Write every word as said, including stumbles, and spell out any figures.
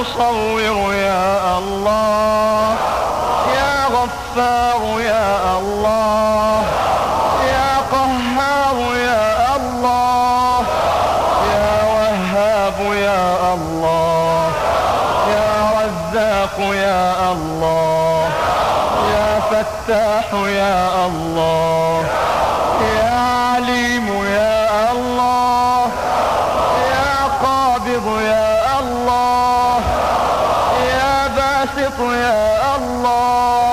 مصور يا الله، يا غفار يا الله، يا قهار يا الله، يا وهاب يا الله، يا رزاق يا الله، يا فتاح يا الله، يا عليم يا الله، يا قابض يا الله، يا باسط يا الله،